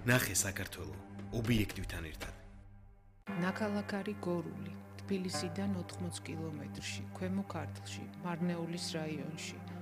ნახე საქართველო ობიექტივთან ერთად. ნაქალაქარი გორული, თბილისიდან 80 კილომეტრში, ქვემო ქართლში, მარნეულის რაიონში,